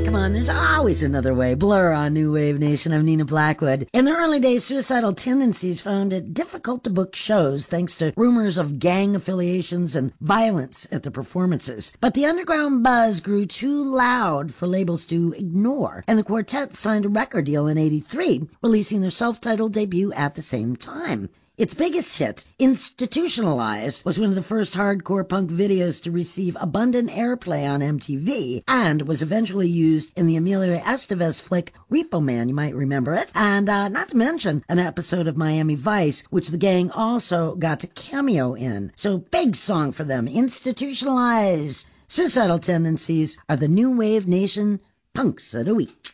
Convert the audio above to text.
come on, there's always another way. Blur on New Wave Nation. I'm Nina Blackwood. In the early days, Suicidal Tendencies found it difficult to book shows thanks to rumors of gang affiliations and violence at the performances. But the underground buzz grew too loud for labels to ignore, and the quartet signed a record deal in '83, releasing their self-titled debut at the same time. Its biggest hit, Institutionalized, was one of the first hardcore punk videos to receive abundant airplay on MTV and was eventually used in the Emilio Estevez flick Repo Man, you might remember it, and not to mention an episode of Miami Vice, which the gang also got to cameo in. So big song for them, Institutionalized. Suicidal Tendencies are the New Wave Nation punks of the week.